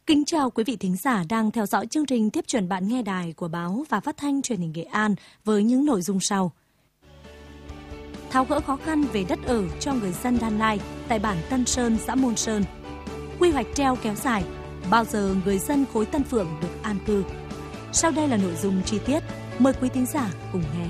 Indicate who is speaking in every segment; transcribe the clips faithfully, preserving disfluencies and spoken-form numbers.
Speaker 1: Kính chào quý vị thính giả đang theo dõi chương trình Tiếp chuyển bạn nghe đài của báo và phát thanh truyền hình Nghệ An với những nội dung sau. Tháo gỡ khó khăn về đất ở cho người dân Đan Lai tại bản Tân Sơn, xã Môn Sơn. Quy hoạch treo kéo dài, bao giờ người dân khối Tân Phượng được an cư. Sau đây là nội dung chi tiết, mời quý thính giả cùng nghe.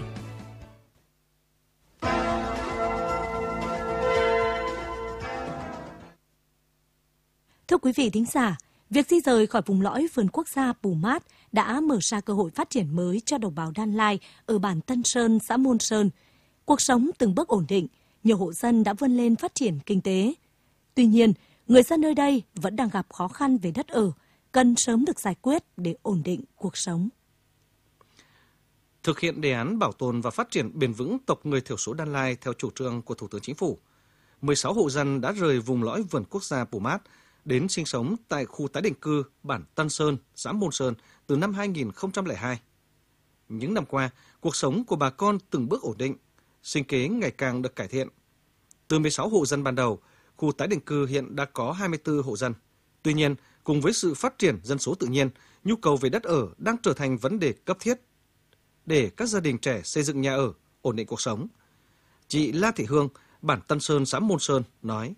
Speaker 1: Thưa quý vị thính giả, việc di rời khỏi vùng lõi vườn quốc gia Pù Mát đã mở ra cơ hội phát triển mới cho đồng bào Đan Lai ở bản Tân Sơn, xã Môn Sơn. Cuộc sống từng bước ổn định, nhiều hộ dân đã vươn lên phát triển kinh tế. Tuy nhiên, người dân nơi đây vẫn đang gặp khó khăn về đất ở, cần sớm được giải quyết để ổn định cuộc sống.
Speaker 2: Thực hiện đề án bảo tồn và phát triển bền vững tộc người thiểu số Đan Lai theo chủ trương của Thủ tướng Chính phủ, mười sáu hộ dân đã rời vùng lõi vườn quốc gia Pù Mát đến sinh sống tại khu tái định cư bản Tân Sơn, xã Môn Sơn từ năm hai nghìn không trăm lẻ hai. Những năm qua, cuộc sống của bà con từng bước ổn định, sinh kế ngày càng được cải thiện. Từ mười sáu hộ dân ban đầu, khu tái định cư hiện đã có hai mươi tư hộ dân. Tuy nhiên, cùng với sự phát triển dân số tự nhiên, nhu cầu về đất ở đang trở thành vấn đề cấp thiết để các gia đình trẻ xây dựng nhà ở, ổn định cuộc sống. Chị La Thị Hương, bản Tân Sơn, xã Môn Sơn nói: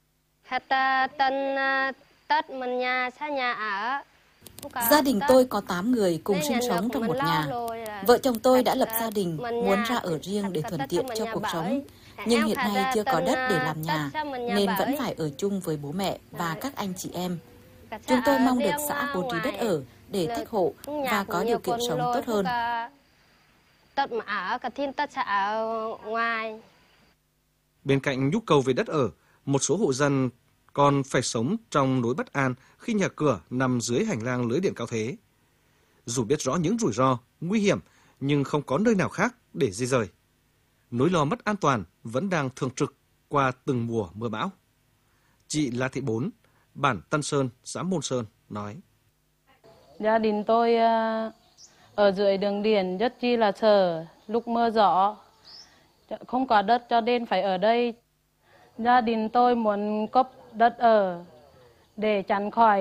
Speaker 3: Gia đình tôi có tám người cùng sinh sống trong một nhà. Vợ chồng tôi đã lập gia đình, muốn ra ở riêng để thuận tiện cho cuộc sống. Nhưng hiện nay chưa có đất để làm nhà, nên vẫn phải ở chung với bố mẹ và các anh chị em. Chúng tôi mong được xã bố trí đất ở để tách hộ và có điều kiện sống tốt hơn.
Speaker 2: Bên cạnh nhu cầu về đất ở, một số hộ dân còn phải sống trong nỗi bất an khi nhà cửa nằm dưới hành lang lưới điện cao thế. Dù biết rõ những rủi ro, nguy hiểm, nhưng không có nơi nào khác để di rời. Nỗi lo mất an toàn vẫn đang thường trực qua từng mùa mưa bão. Chị La Thị Bốn, bản Tân Sơn, xã Môn Sơn nói:
Speaker 4: Gia đình tôi ở dưới đường điện rất chi là sợ, lúc mưa gió, không có đất cho nên phải ở đây. Gia đình tôi muốn cấp đất ở để tránh khỏi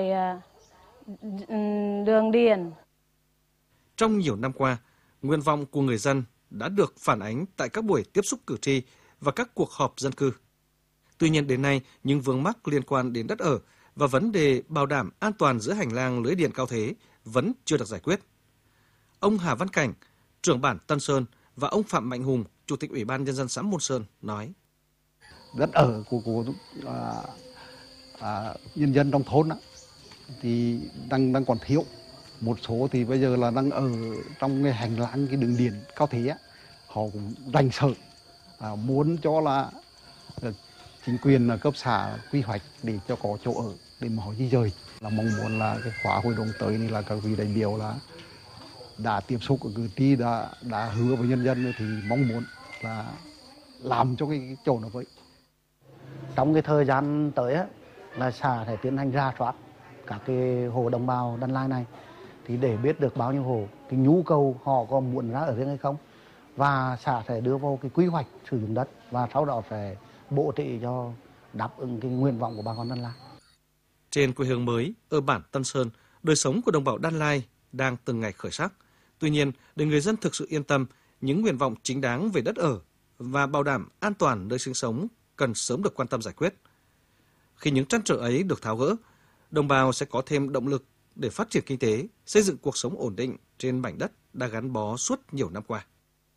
Speaker 4: đường điện.
Speaker 2: Trong nhiều năm qua, nguyện vọng của người dân đã được phản ánh tại các buổi tiếp xúc cử tri và các cuộc họp dân cư. Tuy nhiên đến nay, những vướng mắc liên quan đến đất ở và vấn đề bảo đảm an toàn giữa hành lang lưới điện cao thế vẫn chưa được giải quyết. Ông Hà Văn Cảnh, trưởng bản Tân Sơn, và ông Phạm Mạnh Hùng, Chủ tịch Ủy ban Nhân dân xã Môn Sơn nói:
Speaker 5: Đất ở của, của à, à, nhân dân trong thôn á, thì đang đang còn thiếu. Một số thì bây giờ là đang ở trong cái hành lang cái đường điện cao thế á, họ cũng rành sợ, à, muốn cho là chính quyền cấp xã quy hoạch để cho có chỗ ở để mà họ di dời. Là mong muốn là cái khóa hội đồng tới này là các vị đại biểu là đã tiếp xúc ở cử tri, đã đã hứa với nhân dân thì mong muốn là làm cho cái chỗ nó vậy.
Speaker 6: Trong cái thời gian tới á, là xã sẽ tiến hành rà soát các cái hộ đồng bào Đan Lai này thì để biết được bao nhiêu hộ, cái nhu cầu họ có muốn ra ở riêng hay không, và xã sẽ đưa vào cái quy hoạch sử dụng đất và sau đó sẽ bố trí cho đáp ứng cái nguyện vọng của bà con Đan Lai.
Speaker 2: Trên quê hương mới ở bản Tân Sơn, đời sống của đồng bào Đan Lai đang từng ngày khởi sắc. Tuy nhiên, để người dân thực sự yên tâm, những nguyện vọng chính đáng về đất ở và bảo đảm an toàn nơi sinh sống cần sớm được quan tâm giải quyết. Khi những trăn trở ấy được tháo gỡ, đồng bào sẽ có thêm động lực để phát triển kinh tế, xây dựng cuộc sống ổn định trên mảnh đất đã gắn bó suốt nhiều năm qua.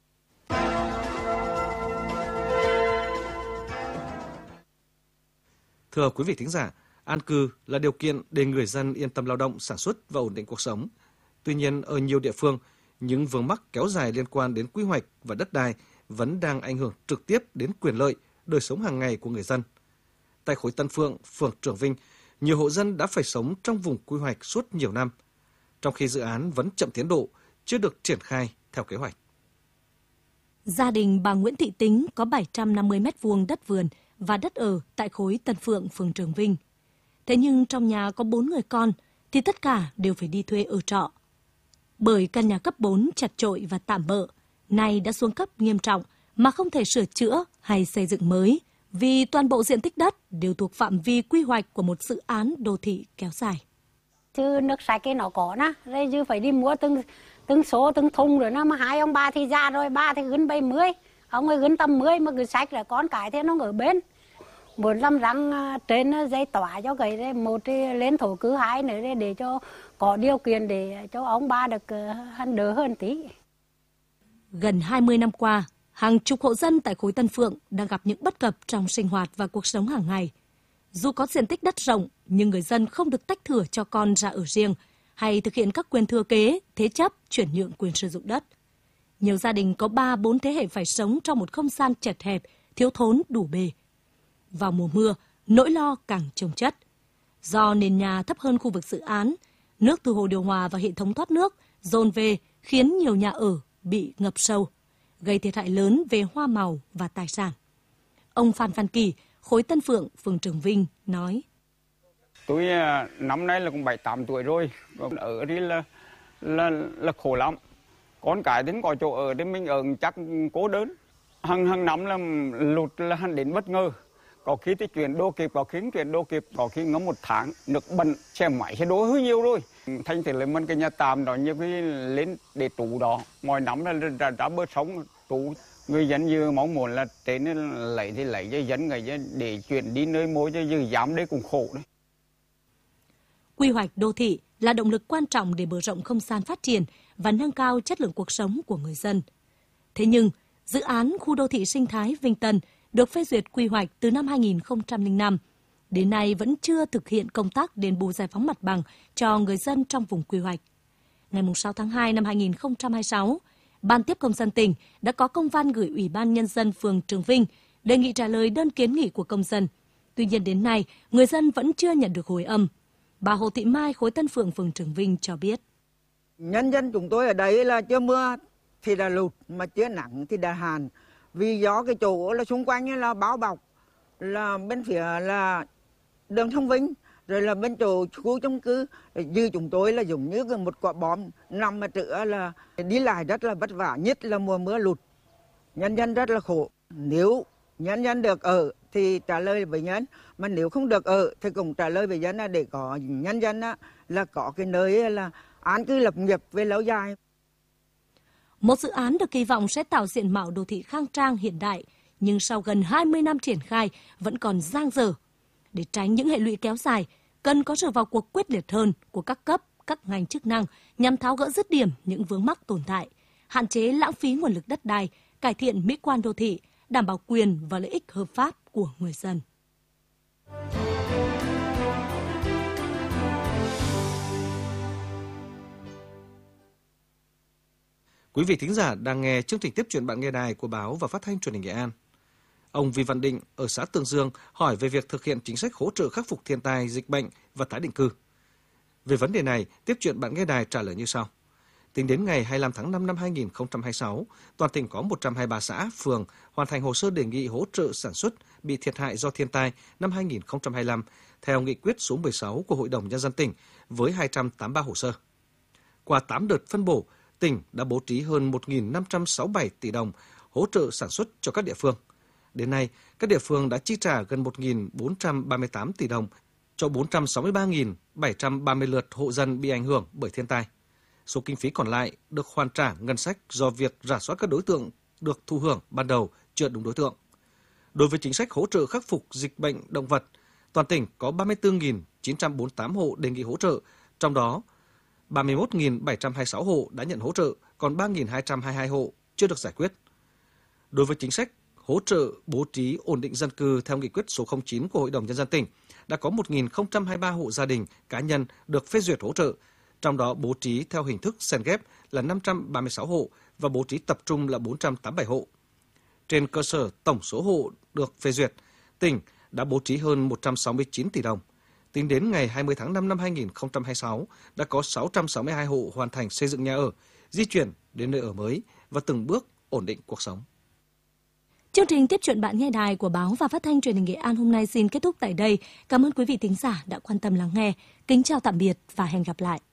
Speaker 2: Thưa quý vị thính giả, an cư là điều kiện để người dân yên tâm lao động, sản xuất và ổn định cuộc sống. Tuy nhiên, ở nhiều địa phương, những vướng mắc kéo dài liên quan đến quy hoạch và đất đai vẫn đang ảnh hưởng trực tiếp đến quyền lợi, đời sống hàng ngày của người dân. Tại khối Tân Phượng, phường Trường Vinh, nhiều hộ dân đã phải sống trong vùng quy hoạch suốt nhiều năm, trong khi dự án vẫn chậm tiến độ, chưa được triển khai theo kế hoạch.
Speaker 1: Gia đình bà Nguyễn Thị Tính có bảy trăm năm mươi mét vuông đất vườn và đất ở tại khối Tân Phượng, phường Trường Vinh. Thế nhưng trong nhà có bốn người con thì tất cả đều phải đi thuê ở trọ. Bởi căn nhà cấp bốn chật chội và tạm bợ, nay đã xuống cấp nghiêm trọng mà không thể sửa chữa hay xây dựng mới, vì toàn bộ diện tích đất đều thuộc phạm vi quy hoạch của một dự án đô thị kéo dài.
Speaker 7: Chứ nước sạch cái nó có na, rồi chứ phải đi mua từng từng số từng thùng rồi nó, mà hai ông bà thì già rồi, ba thì gần bảy mươi, ông ấy gần tầm mười mà cứ sạch là con cái thế nó ở bên. Muốn làm răng trên dây tỏa cho cái một lên thổ cư, hai nữa để cho có điều kiện để cho ông bà được hơn đỡ hơn tí.
Speaker 1: Gần hai mươi năm qua, hàng chục hộ dân tại khối Tân Phượng đang gặp những bất cập trong sinh hoạt và cuộc sống hàng ngày. Dù có diện tích đất rộng, nhưng người dân không được tách thửa cho con ra ở riêng hay thực hiện các quyền thừa kế, thế chấp, chuyển nhượng quyền sử dụng đất. Nhiều gia đình có ba, bốn thế hệ phải sống trong một không gian chật hẹp, thiếu thốn đủ bề. Vào mùa mưa, nỗi lo càng chồng chất. Do nền nhà thấp hơn khu vực dự án, nước từ hồ điều hòa và hệ thống thoát nước dồn về khiến nhiều nhà ở bị ngập sâu, gây thiệt hại lớn về hoa màu và tài sản. Ông Phan Văn Kỳ, khối Tân Phượng, phường Trường Vinh nói:
Speaker 8: Tôi năm nay là cũng bảy tám tuổi rồi, ở đây là là là khổ lắm. Con cái đến có chỗ ở đến mình ở chắc cố đớn. Hàng hàng năm là lụt là hắn đến bất ngờ. Có khi thì chuyển đô kịp, có khi chuyển đô kịp, có khi ngấm một tháng nước bẩn, xe máy xe đổ hơi nhiều rồi. Thành thử là mình cái nhà tạm đó như cái lên để trụ đó, mọi năm là ra, ra bờ sông trụ. Người dân như mong muốn là trên lấy thì lấy cho dân người dân để chuyển đi nơi môi cho dư giảm đấy cũng khổ đấy.
Speaker 1: Quy hoạch đô thị là động lực quan trọng để mở rộng không gian phát triển và nâng cao chất lượng cuộc sống của người dân. Thế nhưng, dự án khu đô thị sinh thái Vinh Tân được phê duyệt quy hoạch từ năm hai nghìn không trăm lẻ năm, đến nay vẫn chưa thực hiện công tác đền bù giải phóng mặt bằng cho người dân trong vùng quy hoạch. Ngày sáu tháng hai năm hai nghìn không trăm hai mươi sáu, Ban tiếp công dân tỉnh đã có công văn gửi Ủy ban Nhân dân phường Trường Vinh đề nghị trả lời đơn kiến nghị của công dân. Tuy nhiên đến nay, người dân vẫn chưa nhận được hồi âm. Bà Hồ Thị Mai, khối Tân Phượng, phường Trường Vinh cho biết:
Speaker 9: Nhân dân chúng tôi ở đây là chưa mưa thì đã lụt, mà chưa nắng thì đã hạn. Vì do cái chỗ là xung quanh là bao bọc, là bên phía là đường Thông Vinh, rồi là bên chỗ khu chung cư, như chúng tôi là giống như một quả bom nằm mà trựa, là đi lại rất là vất vả, nhất là mùa mưa lụt. Nhân dân rất là khổ. Nếu nhân dân được ở thì trả lời với nhân, mà nếu không được ở thì cũng trả lời với dân là để có nhân dân là có cái nơi là an cư lập nghiệp về lâu dài.
Speaker 1: Một dự án được kỳ vọng sẽ tạo diện mạo đô thị khang trang hiện đại, nhưng sau gần hai mươi năm triển khai vẫn còn dang dở. Để tránh những hệ lụy kéo dài, cần có sự vào cuộc quyết liệt hơn của các cấp, các ngành chức năng nhằm tháo gỡ dứt điểm những vướng mắc tồn tại, hạn chế lãng phí nguồn lực đất đai, cải thiện mỹ quan đô thị, đảm bảo quyền và lợi ích hợp pháp của người dân.
Speaker 2: Quý vị thính giả đang nghe chương trình tiếp chuyện bạn nghe đài của Báo và Phát thanh Truyền hình Nghệ An. Ông Vi Văn Định ở xã Tường Dương hỏi về việc thực hiện chính sách hỗ trợ khắc phục thiên tai, dịch bệnh và tái định cư. Về vấn đề này, tiếp chuyện bạn nghe đài trả lời như sau. Tính đến ngày hai mươi lăm tháng năm năm hai nghìn không trăm hai mươi sáu, toàn tỉnh có một trăm hai mươi ba xã, phường hoàn thành hồ sơ đề nghị hỗ trợ sản xuất bị thiệt hại do thiên tai năm hai nghìn không trăm hai mươi lăm theo nghị quyết số mười sáu của Hội đồng Nhân dân tỉnh với hai trăm tám mươi ba hồ sơ. Qua tám đợt phân bổ, tỉnh đã bố trí hơn một nghìn năm trăm sáu mươi bảy tỷ đồng hỗ trợ sản xuất cho các địa phương. Đến nay, các địa phương đã chi trả gần một nghìn bốn trăm ba mươi tám tỷ đồng cho bốn trăm sáu mươi ba nghìn bảy trăm ba mươi lượt hộ dân bị ảnh hưởng bởi thiên tai. Số kinh phí còn lại được hoàn trả ngân sách do việc rà soát các đối tượng được thụ hưởng ban đầu chưa đúng đối tượng. Đối với chính sách hỗ trợ khắc phục dịch bệnh động vật, toàn tỉnh có ba mươi tư nghìn chín trăm bốn mươi tám hộ đề nghị hỗ trợ, trong đó ba mươi mốt nghìn bảy trăm hai mươi sáu hộ đã nhận hỗ trợ, còn ba nghìn hai trăm hai mươi hai hộ chưa được giải quyết. Đối với chính sách hỗ trợ bố trí ổn định dân cư theo nghị quyết số không chín của Hội đồng Nhân dân tỉnh, đã có một nghìn không trăm hai mươi ba hộ gia đình, cá nhân được phê duyệt hỗ trợ, trong đó bố trí theo hình thức xen ghép là năm trăm ba mươi sáu hộ và bố trí tập trung là bốn trăm tám mươi bảy hộ. Trên cơ sở tổng số hộ được phê duyệt, tỉnh đã bố trí hơn một trăm sáu mươi chín tỷ đồng. Tính đến ngày hai mươi tháng năm năm hai nghìn không trăm hai mươi sáu, đã có sáu trăm sáu mươi hai hộ hoàn thành xây dựng nhà ở, di chuyển đến nơi ở mới và từng bước ổn định cuộc sống.
Speaker 1: Chương trình Tiếp chuyện bạn nghe đài của Báo và Phát thanh Truyền hình Nghệ An hôm nay xin kết thúc tại đây. Cảm ơn quý vị thính giả đã quan tâm lắng nghe. Kính chào tạm biệt và hẹn gặp lại.